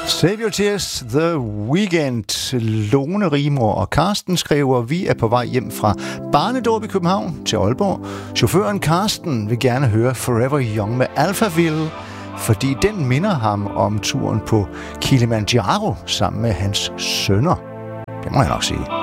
Save Your Tears, The Weekend. Lone, Rigmor og Karsten skriver, vi er på vej hjem fra barnedåb i København til Aalborg. Chaufføren Karsten vil gerne høre Forever Young med Alphaville, fordi den minder ham om turen på Kilimanjaro sammen med hans sønner. Det må jeg nok sige.